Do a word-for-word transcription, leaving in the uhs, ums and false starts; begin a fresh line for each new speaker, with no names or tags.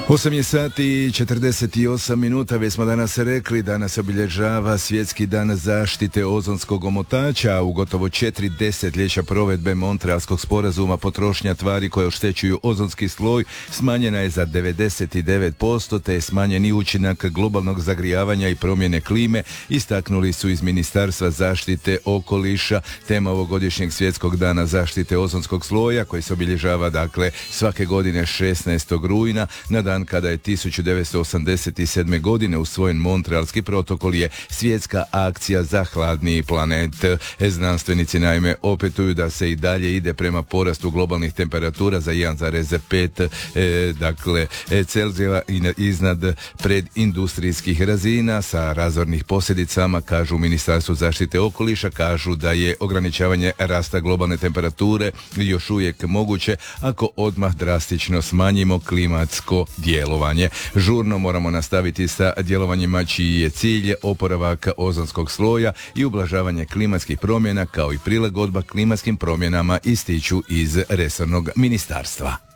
osam je sati i četrdeset osam minuta, već smo danas rekli, danas obilježava Svjetski dan zaštite ozonskog omotača. U gotovo četiri desetljeća provedbe Montrealskog sporazuma potrošnja tvari koje oštećuju ozonski sloj smanjena je za devedeset devet posto, te je smanjeni učinak globalnog zagrijavanja i promjene klime, istaknuli su iz Ministarstva zaštite okoliša. Tema ovogodišnjeg Svjetskog dana zaštite ozonskog sloja, koji se obilježava dakle svake godine šesnaestog rujna, na dan kada je tisuću devetsto osamdeset sedme. godine usvojen Montrealski protokol, je svjetska akcija za hladniji planet. Znanstvenici naime opetuju da se i dalje ide prema porastu globalnih temperatura za jedan zarez pet e, dakle Celzija iznad predindustrijskih razina sa razornih posljedicama, kažu u Ministarstvu zaštite okoliša. Kažu da je ograničavanje rasta globalne temperature još uvijek moguće ako odmah drastično smanjimo klimatsko djelovanje. Žurno moramo nastaviti sa djelovanjima čiji je cilj oporavak ozonskog sloja i ublažavanje klimatskih promjena kao i prilagodba klimatskim promjenama, ističu iz resornog ministarstva.